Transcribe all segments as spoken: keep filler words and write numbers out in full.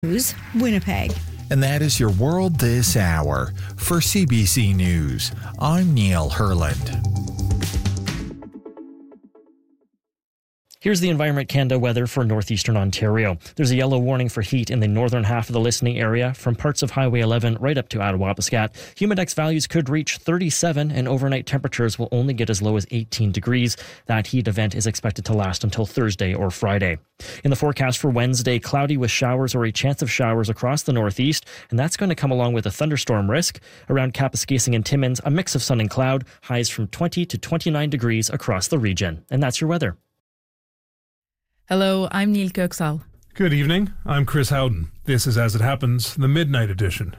News, Winnipeg. And that is your World This Hour. For C B C News, I'm Neil Herland. Here's the Environment Canada weather for northeastern Ontario. There's a yellow warning for heat in the northern half of the listening area from parts of Highway eleven right up to Attawapiskat. Humidex values could reach thirty-seven and overnight temperatures will only get as low as eighteen degrees. That heat event is expected to last until Thursday or Friday. In the forecast for Wednesday, cloudy with showers or a chance of showers across the northeast, and that's going to come along with a thunderstorm risk. Around Kapuskasing and Timmins, a mix of sun and cloud, highs from twenty to twenty-nine degrees across the region. And that's your weather. Hello, I'm Neil Köksal. Good evening. I'm Chris Howden. This is As It Happens, the Midnight Edition.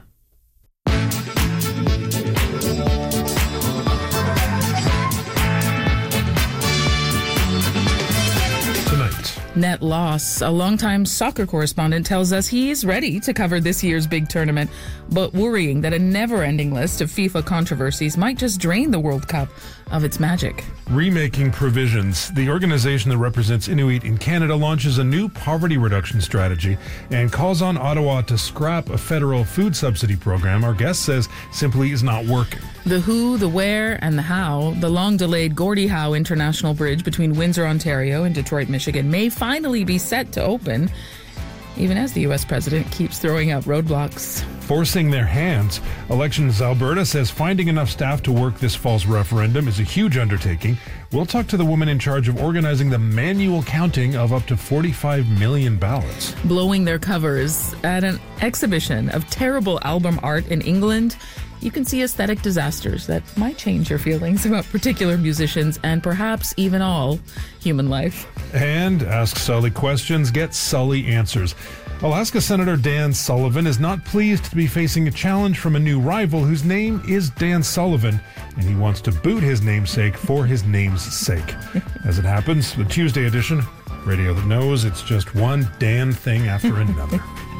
Tonight. Net Loss, a longtime soccer correspondent, tells us he's ready to cover this year's big tournament, but worrying that a never-ending list of FIFA controversies might just drain the World Cup of its magic. Remaking Provisions, the organization that represents Inuit in Canada, launches a new poverty reduction strategy and calls on Ottawa to scrap a federal food subsidy program our guest says simply is not working. The who, the where, and the how, the long-delayed Gordie Howe International Bridge between Windsor, Ontario and Detroit, Michigan may finally be set to open, even as the U S president keeps throwing up roadblocks. Forcing their hands, Elections Alberta says finding enough staff to work this fall's referendum is a huge undertaking. We'll talk to the woman in charge of organizing the manual counting of up to forty-five million ballots. Blowing their covers at an exhibition of terrible album art in England, you can see aesthetic disasters that might change your feelings about particular musicians and perhaps even all human life. And Ask Sully questions, get Sully answers. Alaska Senator Dan Sullivan is not pleased to be facing a challenge from a new rival whose name is Dan Sullivan, and he wants to boot his namesake for his name's sake. As it happens, the Tuesday edition, radio that knows it's just one Dan thing after another.